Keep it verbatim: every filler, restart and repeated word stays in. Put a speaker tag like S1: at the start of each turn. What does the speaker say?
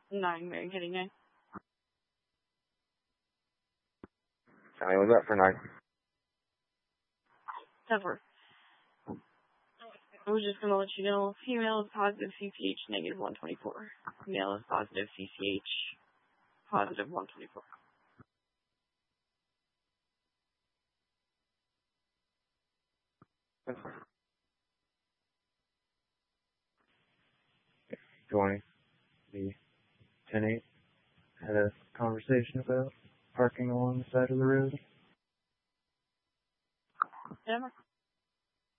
S1: nine, Mary getting nine.
S2: Johnny, what's up for nine?
S1: ten four. I was just going to let you know, female is positive C C H, negative one twenty-four. Male is positive C C H, positive one twenty-four.
S2: twenty. The ten eight had a conversation about parking along the side of the road.
S1: Yeah.